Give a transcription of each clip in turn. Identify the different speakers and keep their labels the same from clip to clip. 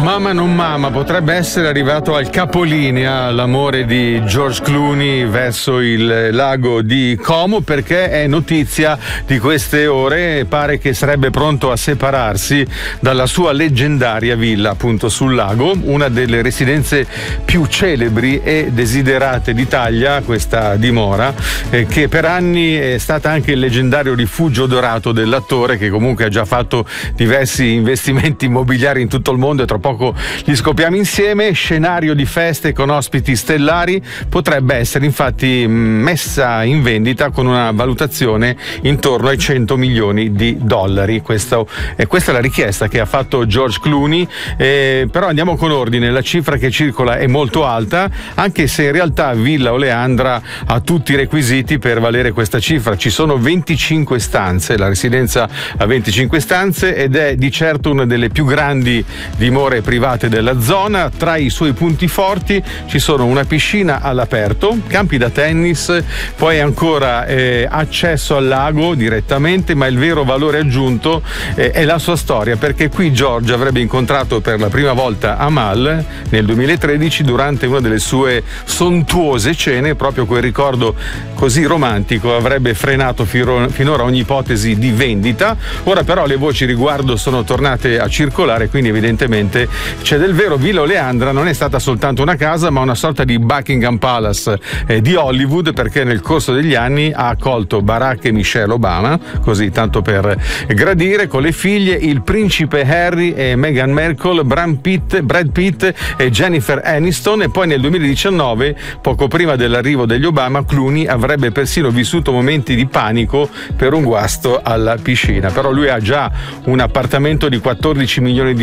Speaker 1: Mama non mama, potrebbe essere arrivato al capolinea l'amore di George Clooney verso il lago di Como, perché è notizia di queste ore, pare che sarebbe pronto a separarsi dalla sua leggendaria villa appunto sul lago, una delle residenze più celebri e desiderate d'Italia, questa dimora, che per anni è stata anche il leggendario rifugio dorato dell'attore, che comunque ha già fatto diversi investimenti immobiliari in tutto il mondo e tra poco li scopriamo insieme. Scenario di feste con ospiti stellari, potrebbe essere infatti messa in vendita con una valutazione intorno ai $100 milioni. Questa è la richiesta che ha fatto George Clooney, però andiamo con ordine. La cifra che circola è molto alta, anche se in realtà Villa Oleandra ha tutti i requisiti per valere questa cifra. Ci sono 25 stanze, la residenza ha 25 stanze ed è di certo una delle più grandi dimore private della zona. Tra i suoi punti forti ci sono una piscina all'aperto, campi da tennis, poi ancora accesso al lago direttamente, ma il vero valore aggiunto è la sua storia, perché qui George avrebbe incontrato per la prima volta Amal nel 2013 durante una delle sue sontuose cene. Proprio quel ricordo così romantico avrebbe frenato finora ogni ipotesi di vendita. Ora però le voci riguardo sono tornate a circolare, quindi evidentemente c'è del vero. Villa Oleandra non è stata soltanto una casa, ma una sorta di Buckingham Palace di Hollywood, perché nel corso degli anni ha accolto Barack e Michelle Obama, così tanto per gradire, con le figlie il principe Harry e Meghan Markle, Brad Pitt e Jennifer Aniston, e poi nel 2019, poco prima dell'arrivo degli Obama, Clooney avrebbe persino vissuto momenti di panico per un guasto alla piscina. Però lui ha già un appartamento di $14 milioni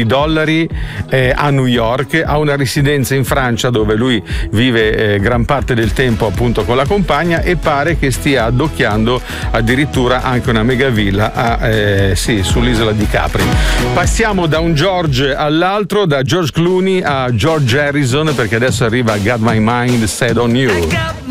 Speaker 1: a New York, ha una residenza in Francia dove lui vive gran parte del tempo appunto con la compagna, e pare che stia addocchiando addirittura anche una mega villa sull'isola di Capri. Passiamo da un George all'altro, da George Clooney a George Harrison, perché adesso arriva Got My Mind Set on You.